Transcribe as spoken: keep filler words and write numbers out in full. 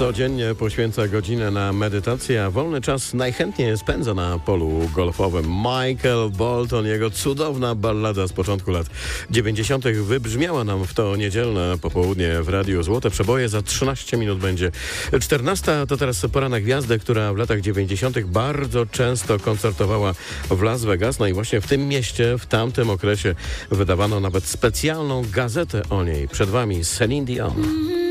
Codziennie poświęca godzinę na medytację, a wolny czas najchętniej spędza na polu golfowym. Michael Bolton, jego cudowna ballada z początku lat dziewięćdziesiątych wybrzmiała nam w to niedzielne popołudnie w Radiu Złote Przeboje. Za trzynaście minut będzie czternasta. To teraz pora na gwiazdę, która w latach dziewięćdziesiątych bardzo często koncertowała w Las Vegas. No i właśnie w tym mieście, w tamtym okresie wydawano nawet specjalną gazetę o niej. Przed wami Celine Dion.